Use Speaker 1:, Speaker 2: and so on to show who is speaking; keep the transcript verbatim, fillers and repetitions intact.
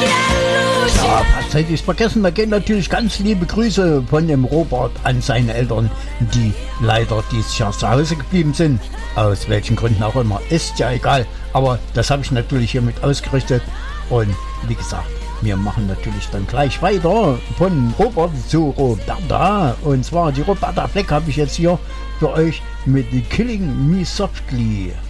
Speaker 1: Ja, fast hätte ich es vergessen. Da gehen natürlich ganz liebe Grüße von dem Robert an seine Eltern, die leider dieses Jahr zu Hause geblieben sind. Aus welchen Gründen auch immer. Ist ja egal. Aber das habe ich natürlich hiermit ausgerichtet. Und wie gesagt, wir machen natürlich dann gleich weiter von Robert zu Roberta. Und zwar die Roberta Fleck habe ich jetzt hier für euch mit Killing Me Softly.